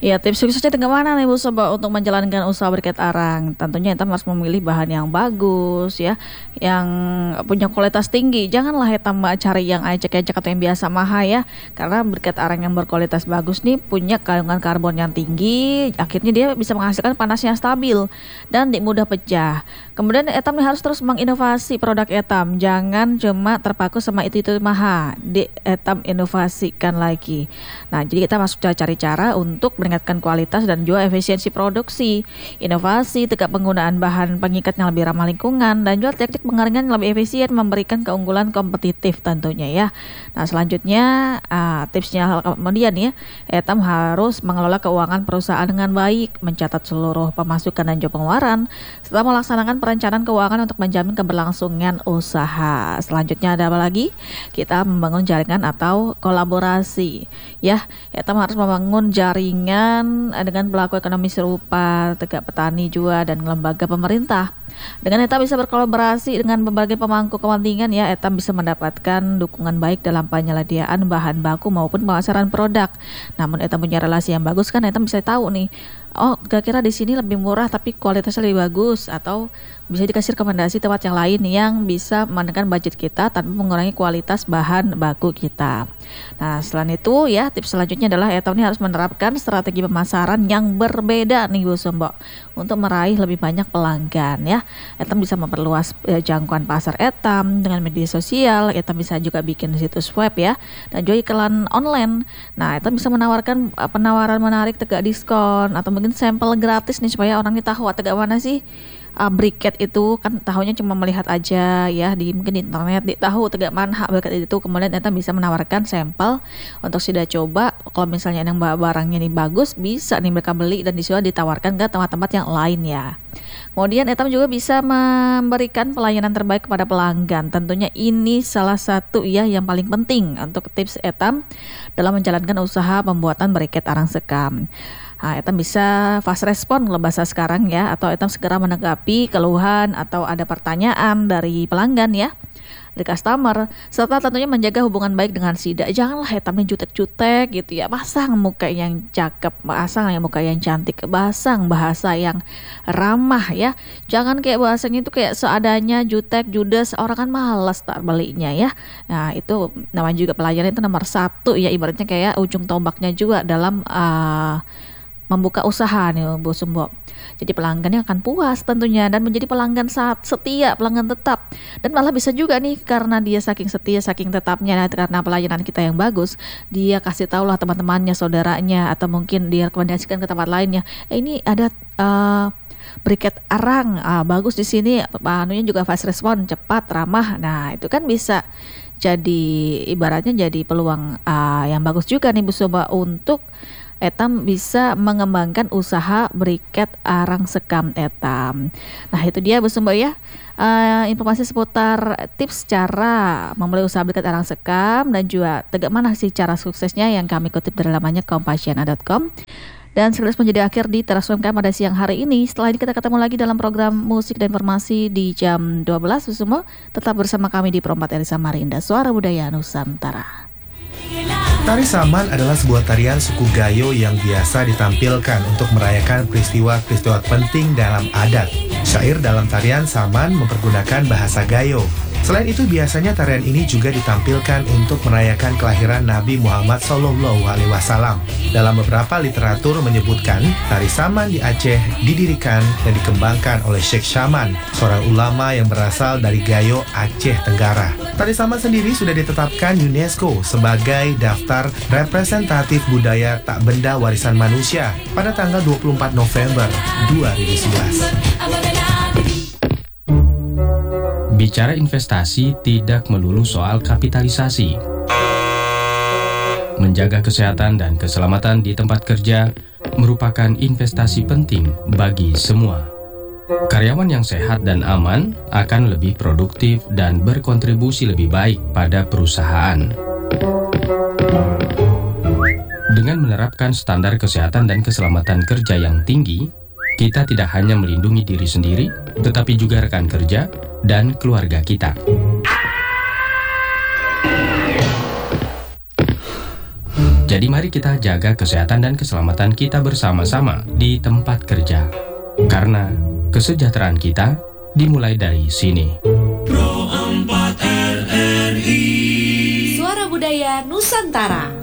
Ya, tips suksesnya dengan mana nih Bu Soba untuk menjalankan usaha briket arang? Tentunya kita harus memilih bahan yang bagus ya, yang punya kualitas tinggi. Janganlah kita cari yang ecek-ecek atau yang biasa mahal ya. Karena briket arang yang berkualitas bagus nih punya kandungan karbon yang tinggi, akhirnya dia bisa menghasilkan panas yang stabil dan mudah pecah. Kemudian etam nih harus terus menginovasi produk etam. Jangan cuma terpaku sama itu mahal. Di etam inovasikan lagi. Nah, jadi kita masuk cari cara untuk meningkatkan kualitas dan juga efisiensi produksi, inovasi, tegak penggunaan bahan pengikat yang lebih ramah lingkungan, dan juga teknik pengeringan yang lebih efisien memberikan keunggulan kompetitif tentunya ya. Nah, selanjutnya tipsnya kemudian ya, Etam harus mengelola keuangan perusahaan dengan baik, mencatat seluruh pemasukan dan juga pengeluaran, serta melaksanakan perencanaan keuangan untuk menjamin keberlangsungan usaha. Selanjutnya ada apa lagi? Kita membangun jaringan atau kolaborasi ya. Etam harus membangun jaringan dengan pelaku ekonomi serupa, tegak petani juga dan lembaga pemerintah. Dengan Etam bisa berkolaborasi dengan berbagai pemangku kepentingan ya, Etam bisa mendapatkan dukungan baik dalam penyediaan bahan baku maupun pemasaran produk. Namun Etam punya relasi yang bagus kan, Etam bisa tahu nih, oh kira-kira di sini lebih murah tapi kualitasnya lebih bagus, atau bisa dikasih rekomendasi tempat yang lain yang bisa menekan budget kita tanpa mengurangi kualitas bahan baku kita. Nah, selain itu ya, tips selanjutnya adalah Etam ini harus menerapkan strategi pemasaran yang berbeda nih Bu Sombo untuk meraih lebih banyak pelanggan ya. Etam bisa memperluas jangkauan pasar Etam dengan media sosial. Etam bisa juga bikin situs web ya, dan juga iklan online. Nah, Etam bisa menawarkan penawaran menarik, tegak diskon atau mungkin sampel gratis nih supaya orang ini tahu tegak mana sih briket itu. Kan tahunya cuma melihat aja ya di mungkin di internet, di tahu tegak mana briket itu. Kemudian kita bisa menawarkan sampel untuk sudah coba. Kalau misalnya yang barangnya ini bagus, bisa nih mereka beli dan disuruh ditawarkan ke tempat-tempat yang lain ya. Kemudian Etam juga bisa memberikan pelayanan terbaik kepada pelanggan. Tentunya ini salah satu ya yang paling penting untuk tips Etam dalam menjalankan usaha pembuatan briket arang sekam. Nah, Etam bisa fast respon kalau bahasa sekarang ya, atau Etam segera menanggapi keluhan atau ada pertanyaan dari pelanggan ya, dari customer, serta tentunya menjaga hubungan baik dengan sida. Janganlah Etamnya jutek-jutek gitu ya, pasang muka yang cakep, pasang yang muka yang cantik, pasang bahasa yang ramah ya. Jangan kayak bahasanya itu kayak seadanya, jutek, judes, orang kan malas tak belinya ya. Nah, itu namanya juga pelayanan itu nomor satu ya, ibaratnya kayak ujung tombaknya juga dalam membuka usaha nih Bu Sumbo. Jadi pelanggannya akan puas tentunya dan menjadi pelanggan setia, pelanggan tetap. Dan malah bisa juga nih karena dia saking setia, saking tetapnya, karena pelayanan kita yang bagus, dia kasih tahu lah teman-temannya, saudaranya, atau mungkin dia rekomendasikan ke tempat lainnya. Ini ada briket arang bagus di sini, anunya juga fast respon, cepat, ramah. Nah, itu kan bisa jadi ibaratnya jadi peluang yang bagus juga nih Bu Soba untuk Etam bisa mengembangkan usaha briket arang sekam Etam. Nah, itu dia Bu Sumbo ya, informasi seputar tips cara memulai usaha briket arang sekam dan juga tegak mana sih cara suksesnya yang kami kutip dari lamannya kompasiana.com. Dan sekaligus menjadi akhir di Teras UMKM pada siang hari ini. Setelah ini kita ketemu lagi dalam program musik dan informasi di jam 12 Bu Sumbo. Tetap bersama kami di Pro 4 Elisa Marinda, Suara Budaya Nusantara. Tari Saman adalah sebuah tarian suku Gayo yang biasa ditampilkan untuk merayakan peristiwa-peristiwa penting dalam adat. Syair dalam tarian Saman mempergunakan bahasa Gayo. Selain itu, biasanya tarian ini juga ditampilkan untuk merayakan kelahiran Nabi Muhammad SAW. Dalam beberapa literatur menyebutkan, tari Saman di Aceh didirikan dan dikembangkan oleh Sheikh Shaman, seorang ulama yang berasal dari Gayo, Aceh Tenggara. Tari Saman sendiri sudah ditetapkan UNESCO sebagai daftar representatif budaya tak benda warisan manusia pada tanggal 24 November 2011. Bicara investasi tidak melulu soal kapitalisasi. Menjaga kesehatan dan keselamatan di tempat kerja merupakan investasi penting bagi semua. Karyawan yang sehat dan aman akan lebih produktif dan berkontribusi lebih baik pada perusahaan. Dengan menerapkan standar kesehatan dan keselamatan kerja yang tinggi, kita tidak hanya melindungi diri sendiri, tetapi juga rekan kerja dan keluarga kita. Jadi mari kita jaga kesehatan dan keselamatan kita bersama-sama di tempat kerja. Karena kesejahteraan kita dimulai dari sini. Pro 4 RRI Suara Budaya Nusantara.